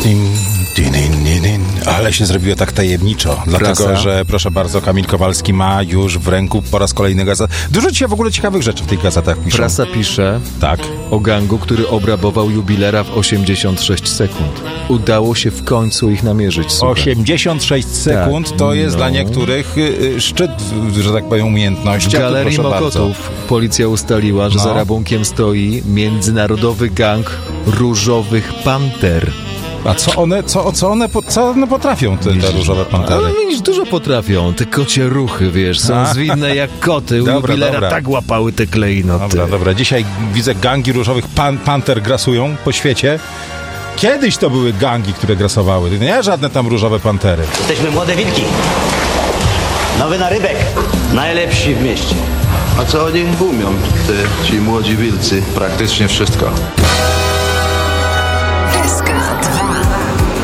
Ale się zrobiło tak tajemniczo, dlatego że, proszę bardzo, Kamil Kowalski ma już w ręku po raz kolejny gazet. Dużo dzisiaj w ogóle ciekawych rzeczy w tych gazetach piszą. Prasa pisze o gangu, który obrabował jubilera w 86 sekund. Udało się w końcu ich namierzyć. Słuchaj. 86 sekund to jest dla niektórych szczyt, że tak powiem, umiejętności. W Galerii Mokotów policja ustaliła, że za rabunkiem stoi międzynarodowy gang Różowych Panter. A co one potrafią, te różowe pantery? Ale widzisz, dużo potrafią. Te kocie ruchy, wiesz, są zwinne jak koty. U jubilera tak łapały te klejnoty. Dobra. Dzisiaj widzę, gangi różowych panter grasują po świecie. Kiedyś to były gangi, które grasowały. Nie żadne tam różowe pantery. Jesteśmy młode wilki. Nowy narybek. Najlepsi w mieście. A co oni umią, ci młodzi wilcy? Praktycznie wszystko.